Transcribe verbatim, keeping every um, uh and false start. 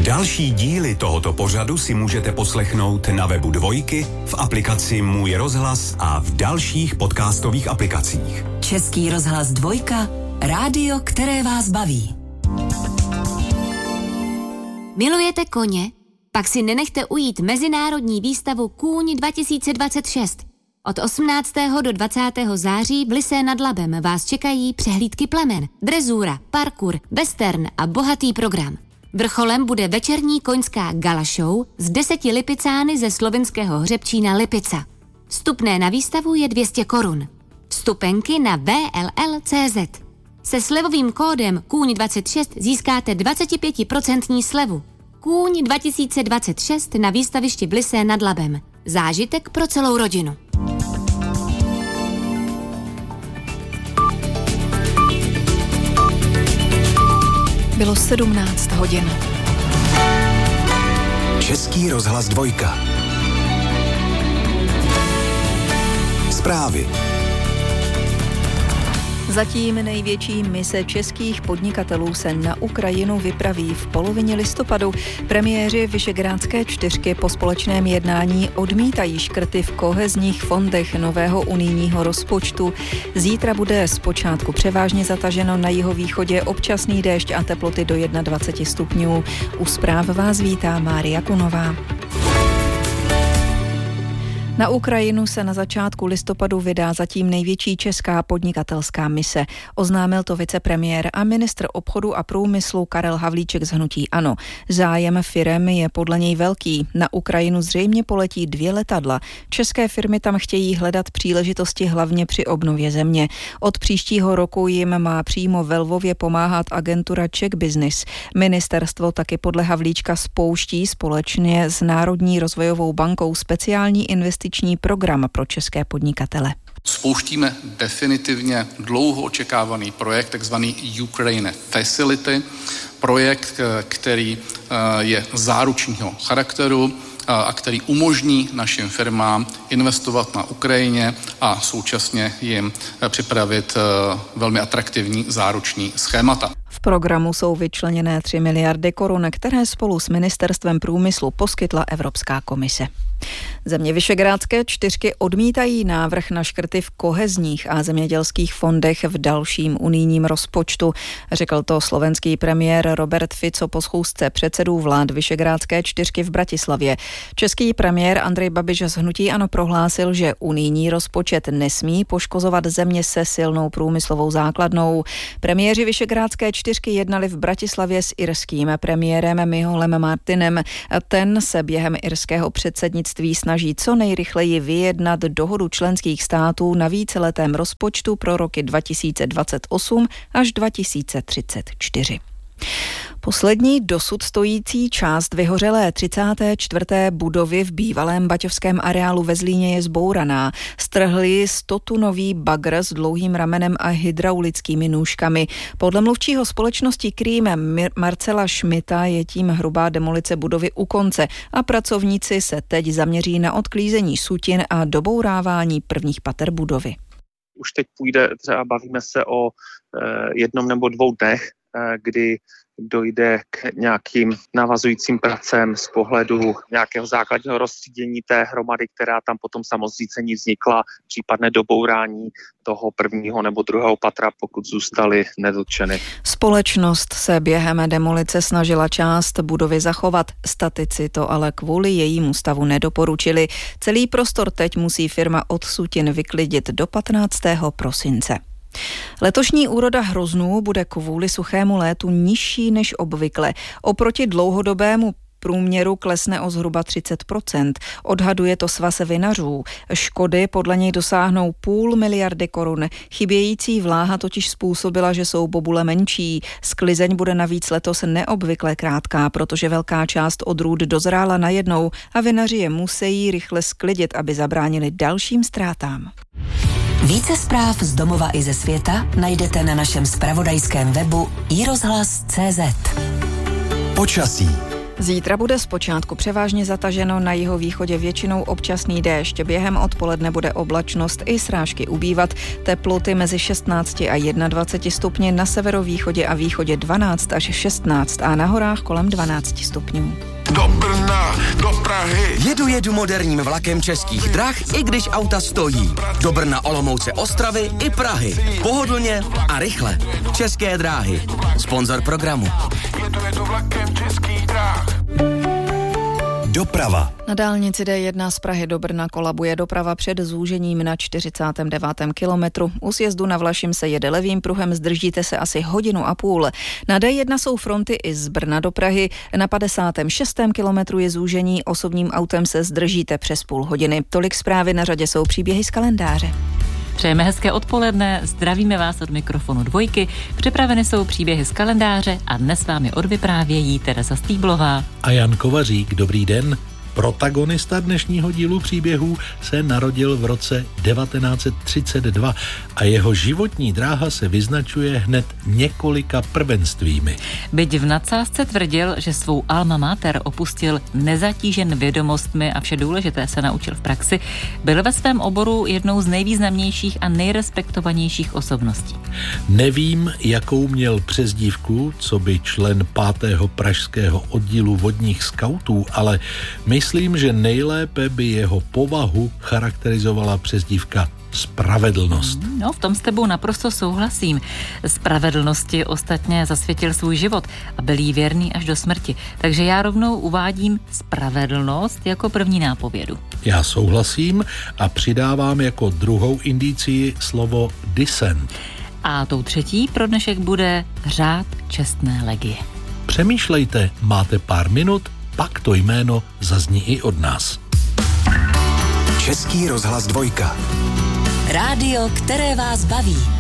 Další díly tohoto pořadu si můžete poslechnout na webu Dvojky, v aplikaci Můj rozhlas a v dalších podcastových aplikacích. Český rozhlas Dvojka, rádio, které vás baví. Milujete koně? Pak si nenechte ujít mezinárodní výstavu Kůň dva tisíce dvacet šest. Od osmnáctého do dvacátého září v Lysé nad Labem vás čekají přehlídky plemen, drezura, parkour, western a bohatý program. Vrcholem bude večerní koňská gala show s deseti lipicány ze slovinského hřebčína Lipica. Vstupné na výstavu je dvě stě korun. Vstupenky na w l l tečka c z. Se slevovým kódem Kůň dvacet šest získáte dvacet pět procent slevu. Kůň dva tisíce dvacet šest na výstavišti v Lysé nad Labem. Zážitek pro celou rodinu. Bylo sedmnáct hodin. Český rozhlas Dvojka. Zprávy. Zatím největší mise českých podnikatelů se na Ukrajinu vypraví v polovině listopadu. Premiéři Visegrádské čtyřky po společném jednání odmítají škrty v kohezních fondech nového unijního rozpočtu. Zítra bude zpočátku převážně zataženo na jihovýchodě, občasný déšť a teploty do dvacet jedna stupňů. U zpráv vás vítá Mária Kunová. Na Ukrajinu se na začátku listopadu vydá zatím největší česká podnikatelská mise. Oznámil to vicepremiér a ministr obchodu a průmyslu Karel Havlíček z hnutí ANO. Zájem firem je podle něj velký. Na Ukrajinu zřejmě poletí dvě letadla. České firmy tam chtějí hledat příležitosti hlavně při obnově země. Od příštího roku jim má přímo ve Lvově pomáhat agentura Czech Business. Ministerstvo taky podle Havlíčka spouští společně s Národní rozvojovou bankou speciální investiční program pro české podnikatele. Spouštíme definitivně dlouho očekávaný projekt, takzvaný Ukraine Facility, projekt, který je záručního charakteru a který umožní našim firmám investovat na Ukrajině a současně jim připravit velmi atraktivní záruční schémata. V programu jsou vyčleněné tři miliardy korun, které spolu s Ministerstvem průmyslu poskytla Evropská komise. Země Visegrádské čtyřky odmítají návrh na škrty v kohezních a zemědělských fondech v dalším unijním rozpočtu. Řekl to slovenský premiér Robert Fico po schůzce předsedů vlád Visegrádské čtyřky v Bratislavě. Český premiér Andrej Babiš z hnutí ANO prohlásil, že unijní rozpočet nesmí poškozovat země se silnou průmyslovou základnou. Premiéři Visegrádské čtyřky jednali v Bratislavě s irským premiérem Michaelem Martinem. Ten se během irského předsednictví snaží co nejrychleji vyjednat dohodu členských států na víceletém rozpočtu pro roky dva tisíce dvacet osm až dva tisíce třicet čtyři. Poslední dosud stojící část vyhořelé třicáté čtvrté budovy v bývalém baťovském areálu ve Zlíně je zbouraná. Strhli stotunový bagr s dlouhým ramenem a hydraulickými nůžkami. Podle mluvčího společnosti Krým Marcela Šmita je tím hrubá demolice budovy u konce a pracovníci se teď zaměří na odklízení sutin a dobourávání prvních pater budovy. Už teď půjde, třeba bavíme se o jednom nebo dvou dnech, kdy dojde k nějakým navazujícím pracem z pohledu nějakého základního rozstřídění té hromady, která tam potom samozřícení vznikla, případné dobourání toho prvního nebo druhého patra, pokud zůstaly nedotčeny. Společnost se během demolice snažila část budovy zachovat, statici to ale kvůli jejímu stavu nedoporučili. Celý prostor teď musí firma od sutin vyklidit do patnáctého prosince. Letošní úroda hroznů bude kvůli suchému létu nižší než obvykle. Oproti dlouhodobému průměru klesne o zhruba třicet procent. Odhaduje to svaz vinařů. Škody podle něj dosáhnou půl miliardy korun. Chybějící vláha totiž způsobila, že jsou bobule menší. Sklizeň bude navíc letos neobvykle krátká, protože velká část odrůd dozrála najednou a vinaři je musí rychle sklidit, aby zabránili dalším ztrátám. Více zpráv z domova i ze světa najdete na našem zpravodajském webu i rozhlas tečka cé zet. Počasí. Zítra bude zpočátku převážně zataženo, na jihovýchodě většinou občasný déšť. Během odpoledne bude oblačnost i srážky ubývat. Teploty mezi šestnáct a dvacet jedna stupně, na severovýchodě a východě dvanáct až šestnáct a na horách kolem dvanáct stupňů. Do Brna, do Prahy. Jedu jedu moderním vlakem Českých drah, i když auta stojí. Do Brna, Olomouce, Ostravy i Prahy. Pohodlně a rychle. České dráhy. Sponzor programu. Jedu jedu vlakem Českých drah. Doprava. Na dálnici D jedna z Prahy do Brna kolabuje doprava před zúžením na čtyřicátém devátém kilometru. U sjezdu na Vlašim se jede levým pruhem, zdržíte se asi hodinu a půl. Na D jedna jsou fronty i z Brna do Prahy. Na padesátém šestém kilometru je zúžení, osobním autem se zdržíte přes půl hodiny. Tolik zprávy, na řadě jsou příběhy z kalendáře. Přejeme hezké odpoledne, zdravíme vás od mikrofonu Dvojky, připraveny jsou příběhy z kalendáře a dnes vám je odvyprávějí Tereza Stýblová a Jan Kovařík. Dobrý den. Protagonista dnešního dílu příběhů se narodil v roce devatenáct set třicet dva a jeho životní dráha se vyznačuje hned několika prvenstvími. Byť v nadsázce tvrdil, že svou alma mater opustil nezatížen vědomostmi a vše důležité se naučil v praxi, byl ve svém oboru jednou z nejvýznamnějších a nejrespektovanějších osobností. Nevím, jakou měl přezdívku, co by člen pátého pražského oddílu vodních skautů, ale my Myslím, že nejlépe by jeho povahu charakterizovala přezdívka Spravedlnost. No, v tom s tebou naprosto souhlasím. Spravedlnosti ostatně zasvětil svůj život a byl jí věrný až do smrti. Takže já rovnou uvádím Spravedlnost jako první nápovědu. Já souhlasím a přidávám jako druhou indicii slovo Dissent. A tou třetí pro dnešek bude Řád čestné legie. Přemýšlejte, máte pár minut, pak to jméno zazní i od nás. Český rozhlas Dvojka. Rádio, které vás baví.